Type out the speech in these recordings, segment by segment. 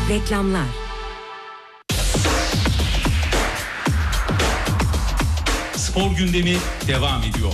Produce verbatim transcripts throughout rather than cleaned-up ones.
Reklamlar. Spor gündemi devam ediyor.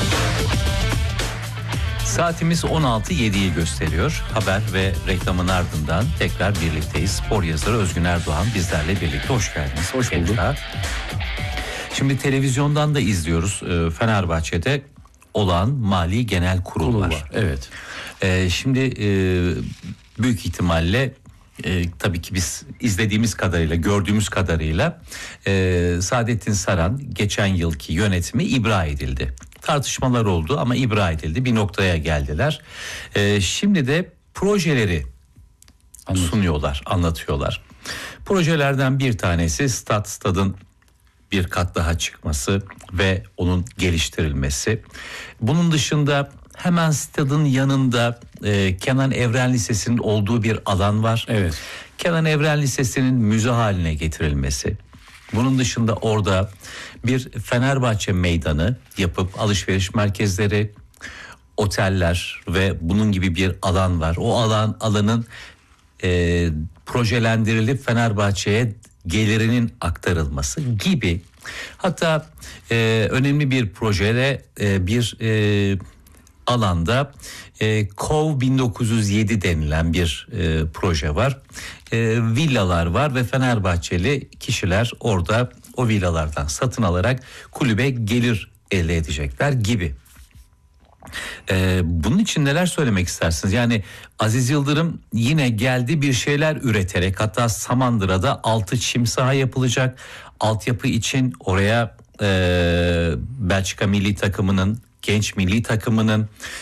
Saatimiz on altı yediyi gösteriyor. Haber ve reklamın ardından tekrar birlikteyiz. Spor yazarı Özgün Erdoğan bizlerle birlikte. Hoş geldiniz. Hoş bulduk. Şimdi televizyondan da izliyoruz. Fenerbahçe'de olağan Mali Genel Kurul, Kurul var. var. Evet. Ee, şimdi e, büyük ihtimalle e, tabii ki biz izlediğimiz kadarıyla, gördüğümüz kadarıyla e, Saadettin Saran geçen yılki yönetimi ibra edildi. Tartışmalar oldu ama ibra edildi. Bir noktaya geldiler. Ee, şimdi de projeleri Anladım. sunuyorlar, anlatıyorlar. Projelerden bir tanesi stat, stadın bir kat daha çıkması ve onun geliştirilmesi. Bunun dışında hemen stadın yanında e, Kenan Evren Lisesi'nin olduğu bir alan var. Evet. Kenan Evren Lisesi'nin müze haline getirilmesi. Bunun dışında orada bir Fenerbahçe meydanı yapıp alışveriş merkezleri, oteller ve bunun gibi bir alan var. O alan alanın e, projelendirilip Fenerbahçe'ye gelirinin aktarılması gibi. Hatta e, önemli bir projede e, bir e, alanda e, Kov bin dokuz yüz yedi denilen bir e, proje var. E, villalar var ve Fenerbahçeli kişiler orada o villalardan satın alarak kulübe gelir elde edecekler gibi. Ee, bunun için neler söylemek istersiniz? Yani Aziz Yıldırım yine geldi bir şeyler üreterek, hatta Samandıra'da altı çim saha yapılacak. Altyapı için oraya e, Belçika milli takımının, genç milli takımının